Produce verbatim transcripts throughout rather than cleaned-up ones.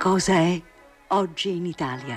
Cosa è oggi in Italia?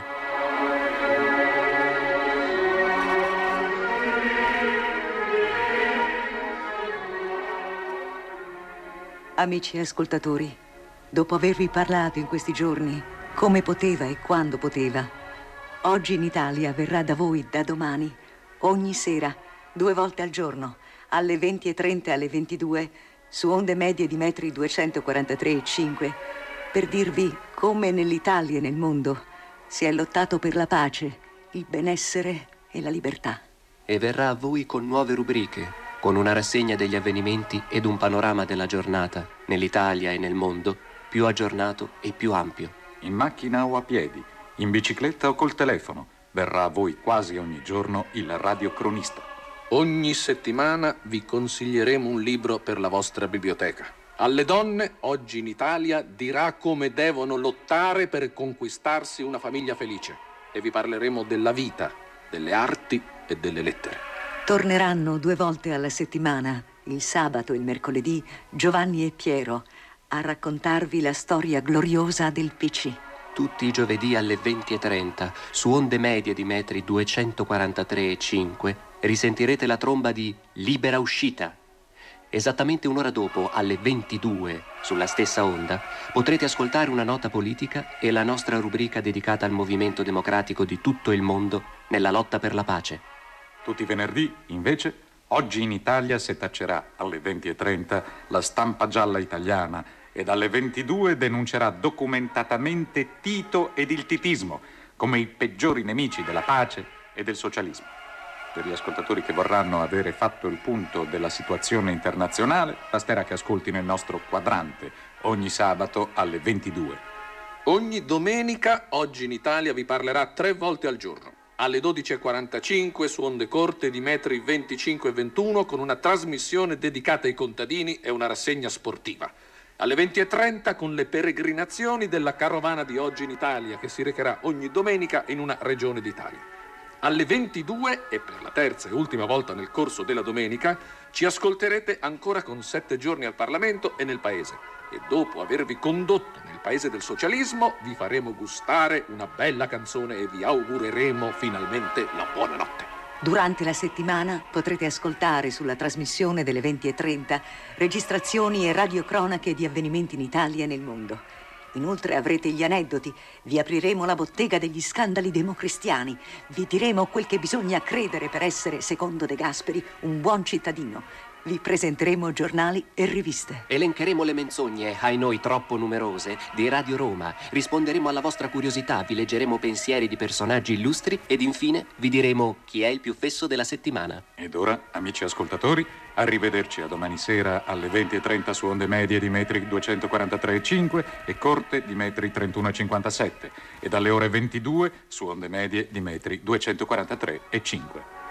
Amici ascoltatori, dopo avervi parlato in questi giorni come poteva e quando poteva, oggi in Italia verrà da voi da domani, ogni sera, due volte al giorno, alle venti e trenta e alle ventidue, su onde medie di metri duecentoquarantatré e cinque, per dirvi come nell'Italia e nel mondo si è lottato per la pace, il benessere e la libertà. E verrà a voi con nuove rubriche, con una rassegna degli avvenimenti ed un panorama della giornata, nell'Italia e nel mondo, più aggiornato e più ampio. In macchina o a piedi, in bicicletta o col telefono, verrà a voi quasi ogni giorno il radiocronista. Ogni settimana vi consiglieremo un libro per la vostra biblioteca. Alle donne, oggi in Italia, dirà come devono lottare per conquistarsi una famiglia felice. E vi parleremo della vita, delle arti e delle lettere. Torneranno due volte alla settimana, il sabato e il mercoledì, Giovanni e Piero, a raccontarvi la storia gloriosa del P C. Tutti i giovedì alle venti e trenta, su onde medie di metri duecentoquarantatré e cinque, risentirete la tromba di Libera Uscita. Esattamente un'ora dopo, alle ventidue, sulla stessa onda, potrete ascoltare una nota politica e la nostra rubrica dedicata al movimento democratico di tutto il mondo nella lotta per la pace. Tutti i venerdì, invece, oggi in Italia setaccerà alle venti e trenta la Stampa Gialla Italiana ed alle ventidue denuncerà documentatamente Tito ed il titismo come i peggiori nemici della pace e del socialismo. Per gli ascoltatori che vorranno avere fatto il punto della situazione internazionale, basterà che ascoltino il nostro quadrante ogni sabato alle ventidue. Ogni domenica, oggi in Italia, vi parlerà tre volte al giorno. Alle dodici e quarantacinque su onde corte di metri venticinque e ventuno, con una trasmissione dedicata ai contadini e una rassegna sportiva. Alle venti e trenta con le peregrinazioni della carovana di Oggi in Italia, che si recherà ogni domenica in una regione d'Italia. Alle ventidue, e per la terza e ultima volta nel corso della domenica, ci ascolterete ancora con Sette giorni al Parlamento e nel Paese. E dopo avervi condotto nel paese del socialismo, vi faremo gustare una bella canzone e vi augureremo finalmente la buonanotte. Durante la settimana potrete ascoltare sulla trasmissione delle venti e trenta registrazioni e radiocronache di avvenimenti in Italia e nel mondo. Inoltre avrete gli aneddoti, vi apriremo la bottega degli scandali democristiani, vi diremo quel che bisogna credere per essere, secondo De Gasperi, un buon cittadino. Vi presenteremo giornali e riviste. Elencheremo le menzogne, ai noi troppo numerose, di Radio Roma. Risponderemo alla vostra curiosità, vi leggeremo pensieri di personaggi illustri ed infine vi diremo chi è il più fesso della settimana. Ed ora, amici ascoltatori, arrivederci a domani sera alle venti e trenta su onde medie di metri duecentoquarantatré e cinque e corte di metri trentuno e cinquantasette e dalle ore ventidue su onde medie di metri duecentoquarantatré e cinque.